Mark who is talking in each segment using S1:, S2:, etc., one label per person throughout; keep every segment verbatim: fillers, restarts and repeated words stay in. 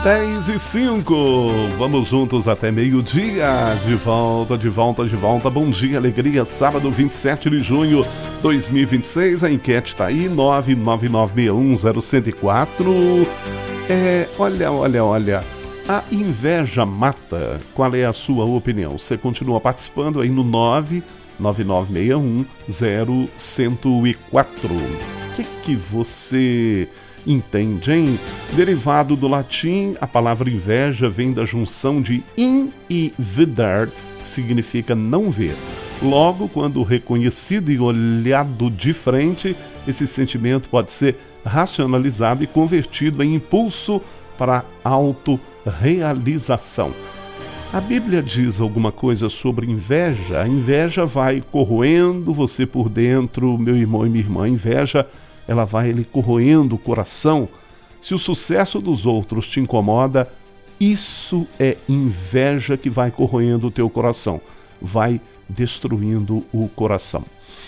S1: dez e cinco, vamos juntos até meio-dia, de volta, de volta, de volta, bom dia, alegria, sábado vinte e sete de junho de dois mil e vinte e seis, a enquete tá aí, nove nove nove seis um zero um zero quatro, é, olha, olha, olha, a inveja mata, qual é a sua opinião? Você continua participando aí no nove nove nove seis um zero um zero quatro, o que que você... entende, hein? Derivado do latim, a palavra inveja vem da junção de in e vidar, que significa não ver. Logo, quando reconhecido e olhado de frente, esse sentimento pode ser racionalizado e convertido em impulso para autorrealização. A Bíblia diz alguma coisa sobre inveja? A inveja vai corroendo você por dentro, meu irmão e minha irmã. A inveja ela vai ele corroendo o coração. Se o sucesso dos outros te incomoda, isso é inveja que vai corroendo o teu coração, vai destruindo o coração.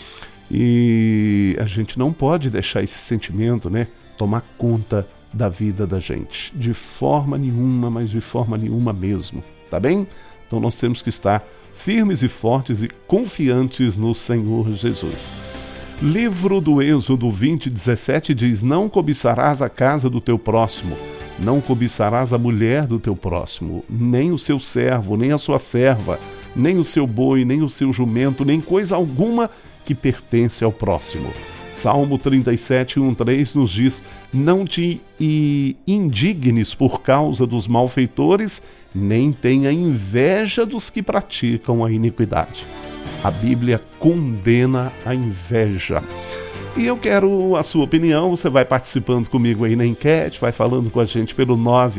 S1: E a gente não pode deixar esse sentimento, né, tomar conta da vida da gente, de forma nenhuma, mas de forma nenhuma mesmo, tá bem? Então nós temos que estar firmes e fortes e confiantes no Senhor Jesus. Livro do Êxodo vinte, dezessete diz: não cobiçarás a casa do teu próximo, não cobiçarás a mulher do teu próximo, nem o seu servo, nem a sua serva, nem o seu boi, nem o seu jumento, nem coisa alguma que pertence ao próximo. Salmo trinta e sete, um, três nos diz: não te indignes por causa dos malfeitores, nem tenha inveja dos que praticam a iniquidade. A Bíblia condena a inveja. E eu quero a sua opinião, você vai participando comigo aí na enquete, vai falando com a gente pelo nove